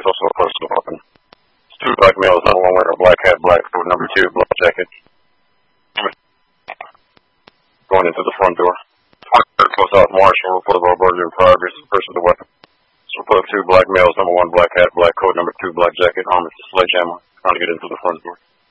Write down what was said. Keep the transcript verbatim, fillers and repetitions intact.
There's also a personal weapon. It's two black males, number one wearing a black hat, black coat, number two, black jacket. Going into the front door. Close out Marshall, report of our burglary in progress, person with the weapon. So report of two black males, number one, black hat, black coat, number two, black jacket, armed with a sledgehammer, trying to get into the front door.